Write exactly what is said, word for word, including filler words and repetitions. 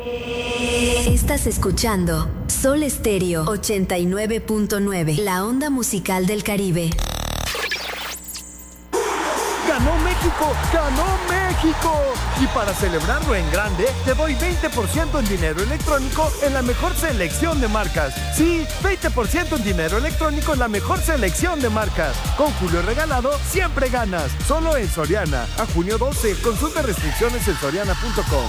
Estás escuchando Sol Estéreo ochenta y nueve punto nueve, la onda musical del Caribe. ¡Ganó México! ¡Ganó México! Y para celebrarlo en grande, te doy veinte por ciento en dinero electrónico en la mejor selección de marcas. Sí, veinte por ciento en dinero electrónico en la mejor selección de marcas. Con Julio Regalado, siempre ganas. Solo en Soriana. A junio doce, consulta restricciones en soriana punto com.